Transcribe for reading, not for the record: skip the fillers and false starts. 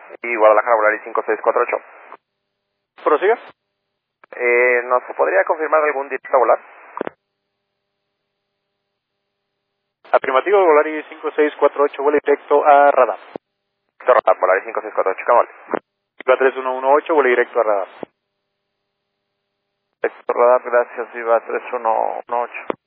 Y Guadalajara, Volaris 5648. Prosiga. ¿Nos podría confirmar algún directo a volar? Afirmativo, Volaris 5648, vuelo directo a radar. Radar, Volaris 5648, camale. 3118, vuelo directo a radar. Radar, gracias, Viva 3118.